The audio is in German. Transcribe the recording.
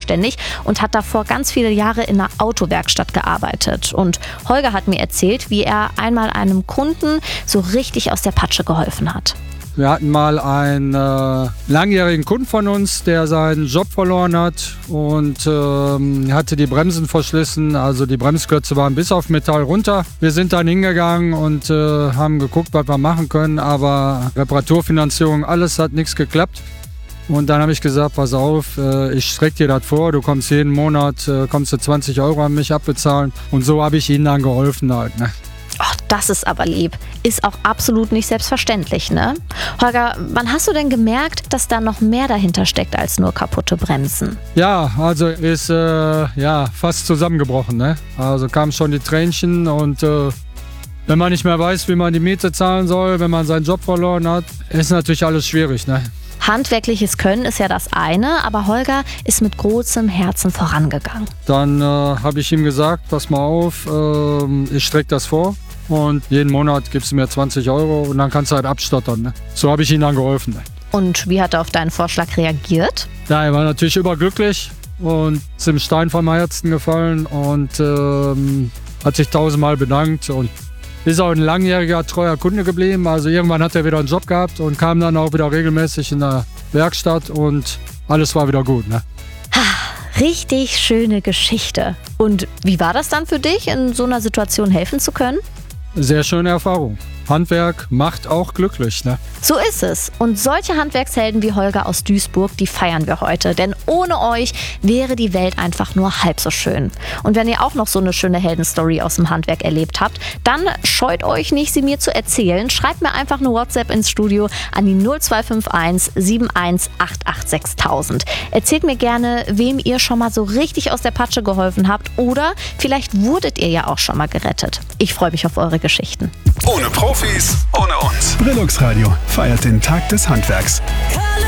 selbstständig und hat davor ganz viele Jahre in einer Autowerkstatt gearbeitet. Und Holger hat mir erzählt, wie er einmal einem Kunden so richtig aus der Patsche geholfen hat. Wir hatten mal einen langjährigen Kunden von uns, der seinen Job verloren hat und hatte die Bremsen verschlissen. Also die Bremsklötze waren bis auf Metall runter. Wir sind dann hingegangen und haben geguckt, was wir machen können. Aber Reparaturfinanzierung, alles hat nichts geklappt. Und dann habe ich gesagt, pass auf, ich strecke dir das vor. Du kommst jeden Monat, kommst du 20 Euro an mich abbezahlen. Und so habe ich ihnen dann geholfen halt, ne? Ach, das ist aber lieb. Ist auch absolut nicht selbstverständlich, ne? Holger, wann hast du denn gemerkt, dass da noch mehr dahinter steckt als nur kaputte Bremsen? Ja, also ist fast zusammengebrochen, ne? Also kamen schon die Tränchen und wenn man nicht mehr weiß, wie man die Miete zahlen soll, wenn man seinen Job verloren hat, ist natürlich alles schwierig, ne? Handwerkliches Können ist ja das eine, aber Holger ist mit großem Herzen vorangegangen. Dann habe ich ihm gesagt, pass mal auf, ich strecke das vor. Und jeden Monat gibst du mir 20 Euro und dann kannst du halt abstottern. Ne? So habe ich ihm dann geholfen. Ne? Und wie hat er auf deinen Vorschlag reagiert? Ja, er war natürlich überglücklich und ist im Stein vom Herzen gefallen und hat sich 1000-mal bedankt und ist auch ein langjähriger, treuer Kunde geblieben. Also irgendwann hat er wieder einen Job gehabt und kam dann auch wieder regelmäßig in der Werkstatt und alles war wieder gut. Ne? Richtig schöne Geschichte. Und wie war das dann für dich, in so einer Situation helfen zu können? Sehr schöne Erfahrung. Handwerk macht auch glücklich, ne? So ist es. Und solche Handwerkshelden wie Holger aus Duisburg, die feiern wir heute. Denn ohne euch wäre die Welt einfach nur halb so schön. Und wenn ihr auch noch so eine schöne Heldenstory aus dem Handwerk erlebt habt, dann scheut euch nicht, sie mir zu erzählen. Schreibt mir einfach eine WhatsApp ins Studio an die 0251 7188 6000. Erzählt mir gerne, wem ihr schon mal so richtig aus der Patsche geholfen habt. Oder vielleicht wurdet ihr ja auch schon mal gerettet. Ich freue mich auf eure Geschichten. Ohne Profis, ohne uns. Brillux Radio feiert den Tag des Handwerks.